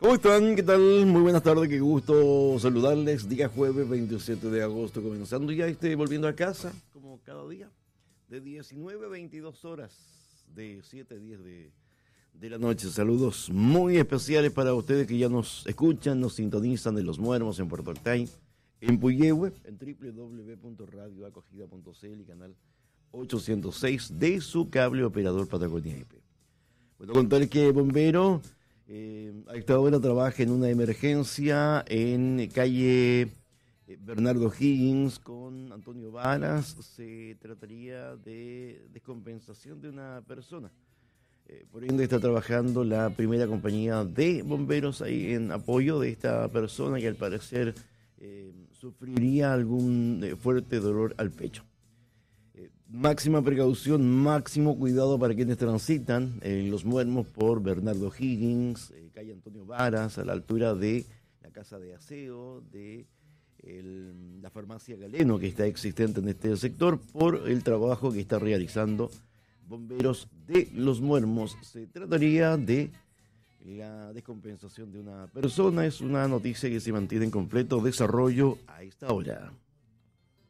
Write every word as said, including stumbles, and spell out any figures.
¿Cómo están? ¿Qué tal? Muy buenas tardes, qué gusto saludarles. Día jueves veintisiete de agosto, comenzando ya este Volviendo a Casa, como cada día, de diecinueve a veintidós horas, de siete a diez de, de la noche. Saludos muy especiales para ustedes que ya nos escuchan, nos sintonizan de Los Muermos en Puerto Octay, en Puyehue, en doble u doble u doble u punto radio acogida punto c l y canal ochocientos seis de su cable operador Patagonia I P. Bueno, contar que Bombero eh, a esta hora trabaja en una emergencia en calle eh, Bernardo Higgins con Antonio Varas. Se trataría de descompensación de una persona. Eh, por ende está trabajando la primera compañía de bomberos ahí en apoyo de esta persona que al parecer eh, sufriría algún eh, fuerte dolor al pecho. Eh, máxima precaución, máximo cuidado para quienes transitan en eh, Los Muermos por Bernardo Higgins, eh, calle Antonio Varas, a la altura de la Casa de Aseo, de el, la farmacia Galeno que está existente en este sector, por el trabajo que está realizando bomberos de Los Muermos. Se trataría de la descompensación de una persona. Es una noticia que se mantiene en completo desarrollo a esta hora.